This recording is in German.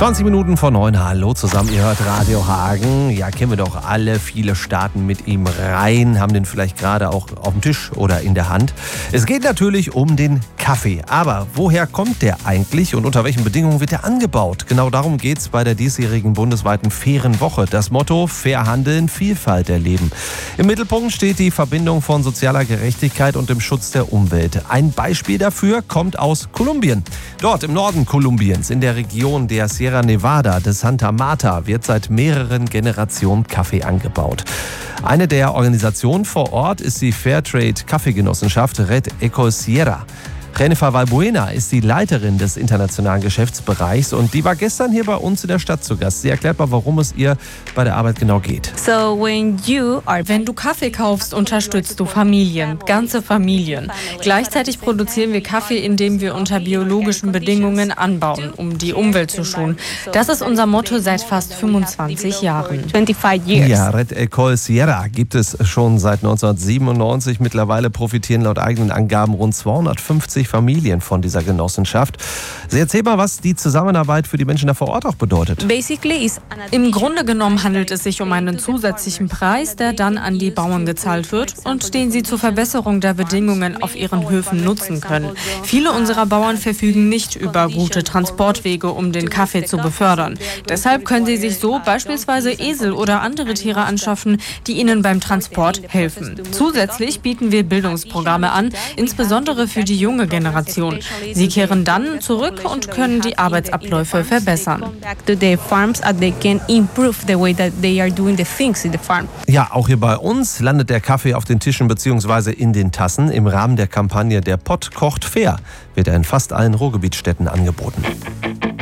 20 Minuten vor 9. Hallo zusammen, ihr hört Radio Hagen. Ja, kennen wir doch alle. Viele starten mit ihm rein, haben den vielleicht gerade auch auf dem Tisch oder in der Hand. Es geht natürlich um den Kaffee. Aber woher kommt der eigentlich und unter welchen Bedingungen wird er angebaut? Genau darum geht es bei der diesjährigen bundesweiten Fairen Woche. Das Motto: Fair handeln, Vielfalt erleben. Im Mittelpunkt steht die Verbindung von sozialer Gerechtigkeit und dem Schutz der Umwelt. Ein Beispiel dafür kommt aus Kolumbien. Dort im Norden Kolumbiens, in der Region der Sierra Nevada de Santa Marta, wird seit mehreren Generationen Kaffee angebaut. Eine der Organisationen vor Ort ist die Fairtrade-Kaffeegenossenschaft Red Ecosierra. Jennifer Valbuena ist die Leiterin des internationalen Geschäftsbereichs und die war gestern hier bei uns in der Stadt zu Gast. Sie erklärt mal, worum es ihr bei der Arbeit genau geht. Wenn du Kaffee kaufst, unterstützt du Familien, ganze Familien. Gleichzeitig produzieren wir Kaffee, indem wir unter biologischen Bedingungen anbauen, um die Umwelt zu schonen. Das ist unser Motto seit fast 25 Jahren. Ja, Red Ecosierra gibt es schon seit 1997. Mittlerweile profitieren laut eigenen Angaben rund 250 Familien von dieser Genossenschaft. Sie erzählt mal, was die Zusammenarbeit für die Menschen da vor Ort auch bedeutet. Im Grunde genommen handelt es sich um einen zusätzlichen Preis, der dann an die Bauern gezahlt wird und den sie zur Verbesserung der Bedingungen auf ihren Höfen nutzen können. Viele unserer Bauern verfügen nicht über gute Transportwege, um den Kaffee zu befördern. Deshalb können sie sich so beispielsweise Esel oder andere Tiere anschaffen, die ihnen beim Transport helfen. Zusätzlich bieten wir Bildungsprogramme an, insbesondere für die junge Generation. Sie kehren dann zurück und können die Arbeitsabläufe verbessern. Ja, auch hier bei uns landet der Kaffee auf den Tischen bzw. in den Tassen. Im Rahmen der Kampagne Der Pott kocht fair wird er in fast allen Ruhrgebietsstädten angeboten.